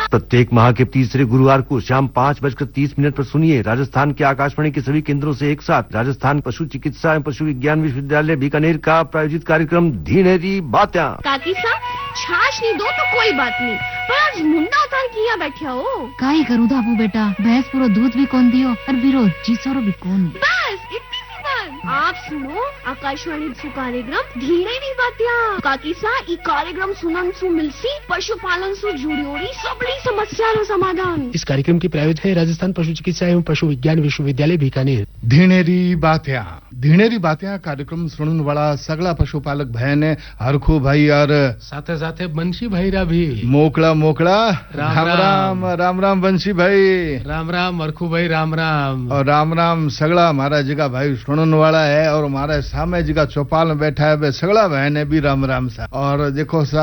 प्रत्येक माह के तीसरे गुरुवार को शाम 5:30 पर सुनिए राजस्थान के आकाशवाणी के सभी केंद्रों से एक साथ राजस्थान पशु चिकित्सा एवं पशु विज्ञान विश्वविद्यालय बीकानेर का प्रायोजित कार्यक्रम धीनेरी बात्या। काकी साहब छाछ नहीं दो तो कोई बात नहीं, पर आज मुंडा उतार किया बैठे हो। काई करूँ दाबू बेटा, भैंस पूरा दूध भी कौन दियो और बिरो जीसरो भी कौन। बस इतनी सी बात। आप सुनो आकाशवाणी सु कार्यक्रम धीनेरी बात्या। काकी साहब ई कार्यक्रम सुनन सु मिलसी पशुपालन सु जुड़ियोरी सबड़ी समस्या रो समाधान। इस कार्यक्रम की प्रायोजक है राजस्थान पशु चिकित्सा एवं पशु विज्ञान विश्वविद्यालय बीकानेर। धीनेरी बात्या कार्यक्रम सुनने वाला सगला पशुपालक भाई ने हरखू भाई और साथे साथे बंशी भाई रा भी मोकला राम राम बंशी भाई राम हरखू भाई राम और राम सगला हमारा जगह भाई सुनने वाला है और हमारे सामने जगह चौपाल में बैठा है सगला भाई ने भी राम सा। और देखो सा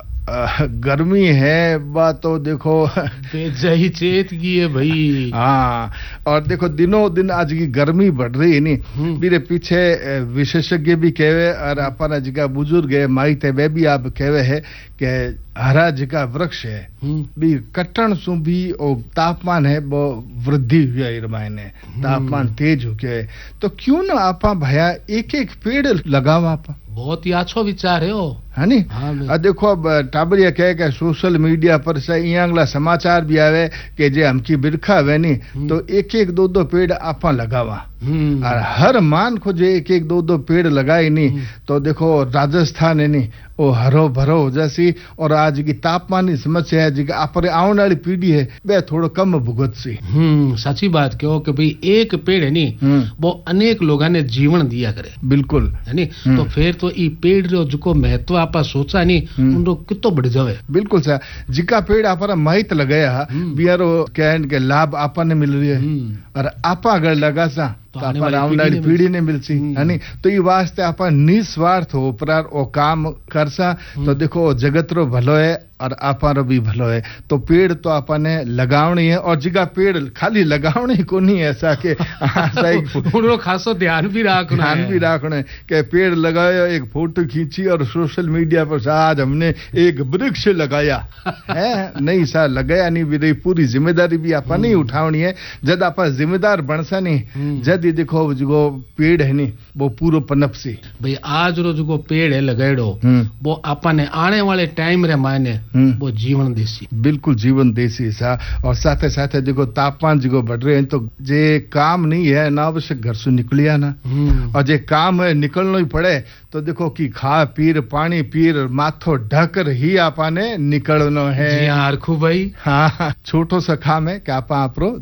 गर्मी है बात तो देखो बेजाई चेत की है भाई। हाँ और देखो दिनों दिन आज की गर्मी बढ़ रही है नहीं मेरे पीछे विशेषज्ञ भी कहवे और अपना जगह बुजुर्ग है माई ते वे भी आप कहवे है कि हरा जगह वृक्ष है भी कटन सु भी और तापमान है वो वृद्धि हुआ इरमाने तापमान तेज हो गया है तो क्यों ना आपा भैया एक पेड़ लगावा आपा। बहुत ही अच्छो विचार है वो है नी। हाँ देखो अब टाबरिया कहे कि सोशल मीडिया पर से अगला समाचार भी आवे कि जे हमकी बिरखा वे नी तो एक दो पेड़ आपा लगावा और हर मान को जे एक दो पेड़ लगाए नहीं तो देखो राजस्थान है नी वो हरो भरो हो जासी और आज की तापमान की समस्या है जी आपरे आने वाली पीढ़ी है वे थोड़ा कम भुगत सी। सच्ची बात कहो कि भाई एक पेड़ है नी वो अनेक लोगों ने जीवन दिया करे बिल्कुल है नी तो फिर तो ई पेड़ रो जो महत्व आपा सोचा नी उनको कितो बढ़ जावे बिल्कुल सा जिका पेड़ आपरा माहित लगाया बियारो कहन के लाभ आपा ने मिल रही है और आपा अगर लगा सा तो आने वाली पीढ़ी ने मिलसी है नी तो ये वास्ते आपा निस्वार्थ हो उपरार ओ काम करसा तो देखो जगत रो भलो है और आपारो भी भलो है तो पेड़ तो आपने लगावनी है और जिगा पेड़ खाली लगावनी को नहीं ऐसा के उनको खासो ध्यान भी रखना है कि पेड़ लगाया एक फोटो खींची और सोशल मीडिया पर आज हमने एक वृक्ष लगाया है नहीं सा लगाया नहीं भी पूरी जिम्मेदारी भी आपा नहीं उठावनी है जब आपा जिम्मेदार बनसा नहीं जद ये देखो जो पेड़ है नहीं वो पूरा पनप सी भाई आज रो जो पेड़ है लगाएडो वो आपने आने वाले टाइम रे मायने वो जीवन देसी बिल्कुल जीवन देसी सा और साथ साथ देखो तापमान जो बढ़ रहे हैं तो जे काम नहीं है ना आवश्यक घर से निकलिया ना और जे काम है निकलना ही पड़े तो देखो कि खा पीर पानी पीर माथो ढकर ही आपने निकलना है। जी हाँ हरखू भाई हाँ छोटो सा काम है कि आप